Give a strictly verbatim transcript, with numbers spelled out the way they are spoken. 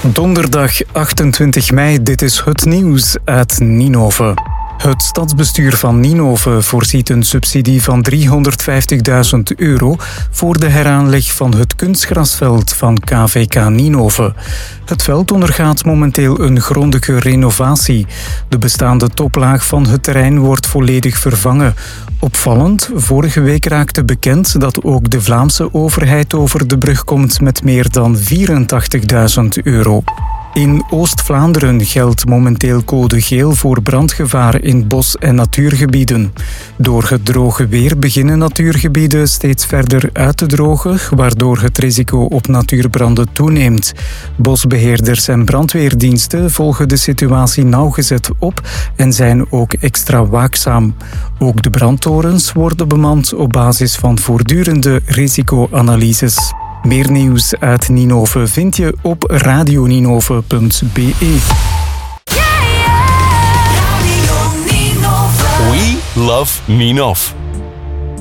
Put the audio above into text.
Donderdag achtentwintig mei, dit is het nieuws uit Ninove. Het stadsbestuur van Ninove voorziet een subsidie van driehonderdvijftigduizend euro voor de heraanleg van het kunstgrasveld van K V K Ninove. Het veld ondergaat momenteel een grondige renovatie. De bestaande toplaag van het terrein wordt volledig vervangen. Opvallend, vorige week raakte bekend dat ook de Vlaamse overheid over de brug komt met meer dan vierentachtigduizend euro. In Oost-Vlaanderen geldt momenteel code geel voor brandgevaar in bos- en natuurgebieden. Door het droge weer beginnen natuurgebieden steeds verder uit te drogen, waardoor het risico op natuurbranden toeneemt. Bosbeheerders en brandweerdiensten volgen de situatie nauwgezet op en zijn ook extra waakzaam. Ook de brandtorens worden bemand op basis van voortdurende risicoanalyses. Meer nieuws uit Ninove vind je op radioninove punt be. We love Ninove.